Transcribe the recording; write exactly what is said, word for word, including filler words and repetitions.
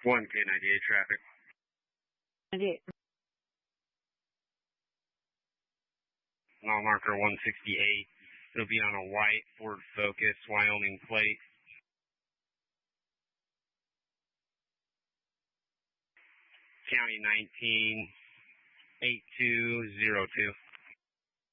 one K ninety-eight traffic. ninety-eight. Mile marker one sixty-eight. It'll be on a white Ford Focus, Wyoming plate. County nineteen eight two zero two.